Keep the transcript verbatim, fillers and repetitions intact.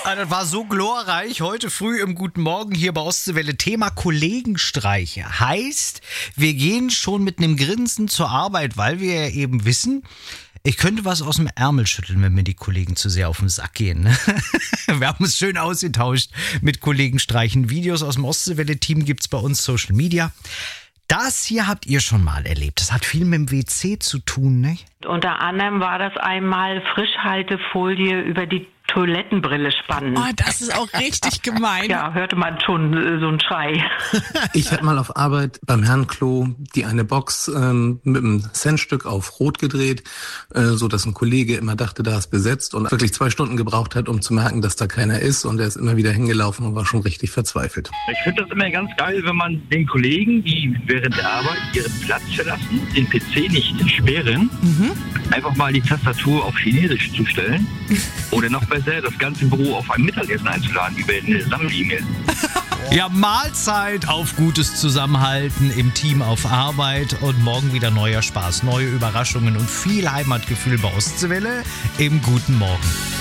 Das war so glorreich heute früh im Guten Morgen hier bei Ostseewelle. Thema Kollegenstreiche. Heißt, wir gehen schon mit einem Grinsen zur Arbeit, weil wir ja eben wissen, ich könnte was aus dem Ärmel schütteln, wenn mir die Kollegen zu sehr auf den Sack gehen. Ne? Wir haben es schön ausgetauscht mit Kollegenstreichen. Videos aus dem Ostseewelle-Team gibt es bei uns Social Media. Das hier habt ihr schon mal erlebt. Das hat viel mit dem W C zu tun, ne? Unter anderem war das einmal Frischhaltefolie über die Toilettenbrille spannen. Oh, das ist auch richtig gemein. Ja, hörte man schon äh, so einen Schrei. Ich hatte mal auf Arbeit beim Herrenklo die eine Box ähm, mit einem Centstück auf Rot gedreht, äh, so dass ein Kollege immer dachte, da ist besetzt und wirklich zwei Stunden gebraucht hat, um zu merken, dass da keiner ist, und er ist immer wieder hingelaufen und war schon richtig verzweifelt. Ich finde das immer ganz geil, wenn man den Kollegen, die während der Arbeit ihren Platz verlassen, den P C nicht sperren, mhm. einfach mal die Tastatur auf Chinesisch zu stellen oder noch besser, das ganze Büro auf ein Mittagessen einzuladen über eine Sammel-E-Mail. Ja, Mahlzeit auf gutes Zusammenhalten im Team auf Arbeit und morgen wieder neuer Spaß, neue Überraschungen und viel Heimatgefühl bei Ostseewelle im Guten Morgen.